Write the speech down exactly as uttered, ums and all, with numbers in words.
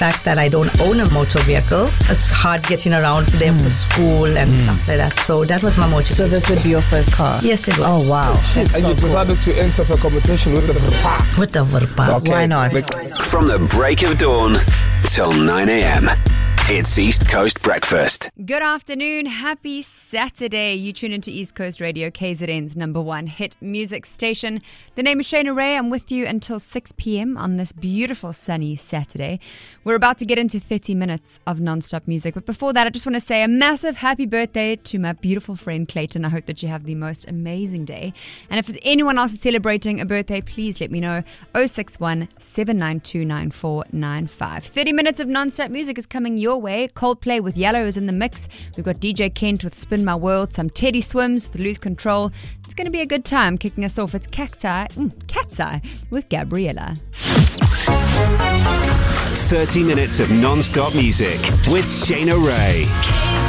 fact that I don't own a motor vehicle. It's hard getting around for them mm. for school and mm. stuff like that. So that was my motivation. So this would be your first car? Yes, it was. Oh, wow. That's and so you decided cool. to enter for competition with the Verpa. With the Verpa. Okay. Why not? From the break of dawn till nine a.m. It's East Coast Breakfast. Good afternoon. Happy Saturday. You tune into East Coast Radio, K Z N's number one hit music station. The name is Shayna Ray. I'm with you until six p.m. on this beautiful sunny Saturday. We're about to get into thirty minutes of non-stop music. But before that, I just want to say a massive happy birthday to my beautiful friend Clayton. I hope that you have the most amazing day. And if anyone else is celebrating a birthday, please let me know. oh six one, seven nine two, nine four nine five. thirty minutes of non-stop music is coming your way. Coldplay with Yellow is in the mix. We've got D J Kent with Spin My World, some Teddy Swims with Lose Control. It's going to be a good time. Kicking us off, it's Cacti, mm, Cat's Eye with Gabriella. thirty minutes of non-stop music with Shayna Ray.